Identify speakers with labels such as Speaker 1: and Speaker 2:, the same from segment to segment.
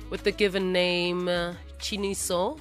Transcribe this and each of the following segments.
Speaker 1: with the given name Chiniso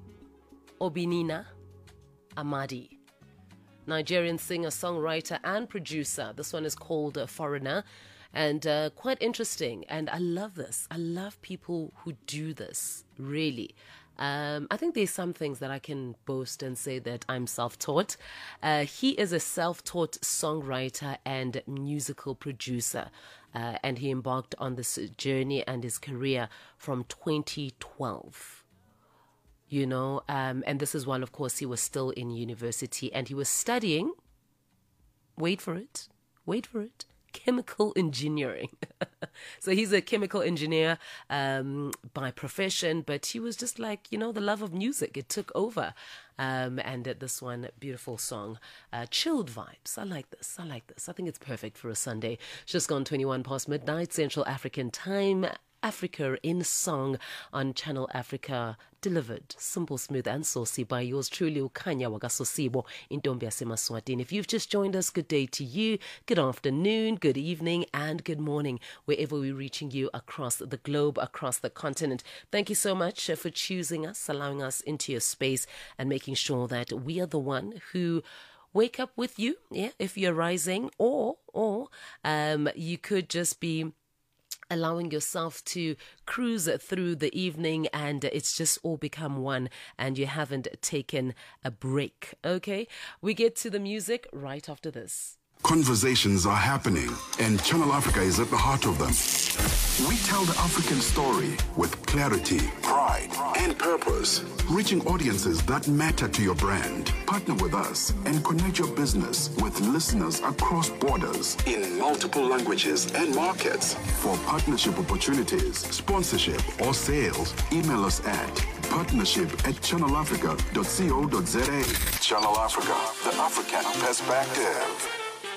Speaker 1: Obinina Amadi. Nigerian singer, songwriter, and producer. This one is called Foreigner, and quite interesting. And I love this. I love people who do this, really. I think there's some things that I can boast and say that I'm self-taught. He is a self-taught songwriter and musical producer, and he embarked on this journey and his career from 2012. You know, and this is while, of course, he was still in university and he was studying, wait for it, chemical engineering. So he's a chemical engineer by profession, but he was just like, you know, the love of music. It took over. And this one, beautiful song, chilled vibes. I like this. I think it's perfect for a Sunday. It's just gone 21 past midnight, Central African time. Africa in Song on Channel Africa, delivered simple, smooth and saucy by yours truly, Ukanya Wagasosibo in Dombiase Maswatini. If you've just joined us, good day to you, good afternoon, good evening and good morning, wherever we're reaching you across the globe, across the continent. Thank you so much for choosing us, allowing us into your space and making sure that we are the one who wake up with you, if you're rising, or you could just be allowing yourself to cruise through the evening and it's just all become one and you haven't taken a break. Okay, we get to the music right after this.
Speaker 2: Conversations are happening and Channel Africa is at the heart of them. We tell the African story with clarity, pride, and purpose, reaching audiences that matter to your brand. Partner with us and connect your business with listeners across borders in multiple languages and markets. For partnership opportunities, sponsorship, or sales, email us at partnership@channelafrica.co.za. Channel Africa, the African perspective.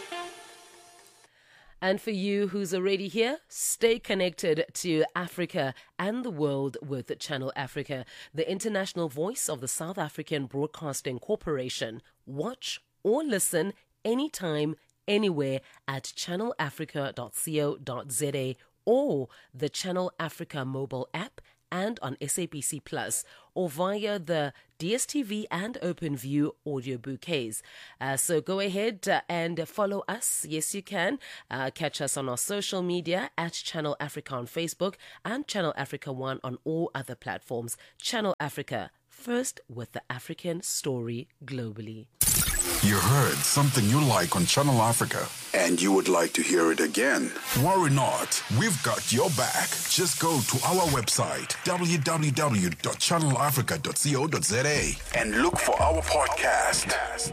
Speaker 1: And for you who's already here, stay connected to Africa and the world with Channel Africa, the international voice of the South African Broadcasting Corporation. Watch or listen anytime, anywhere at channelafrica.co.za or the Channel Africa mobile app and on SABC Plus, or via the DSTV and OpenView audio bouquets. So go ahead and follow us. Yes, you can. Catch us on our social media at Channel Africa on Facebook and Channel Africa One on all other platforms. Channel Africa, first with the African story globally.
Speaker 2: You heard something you like on Channel Africa and you would like to hear it again? Worry not, we've got your back. Just go to our website, www.channelafrica.co.za, and look for our podcast.